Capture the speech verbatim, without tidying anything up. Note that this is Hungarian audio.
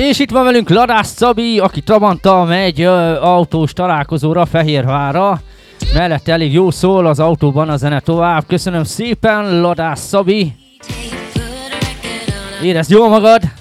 És itt van velünk Ladás Szabi, aki Trabanttal megy ö, autós találkozóra Fehérvárra. Mellett elég jó szól az autóban a zene tovább. Köszönöm szépen, Ladás Szabi. Érezd jól magad!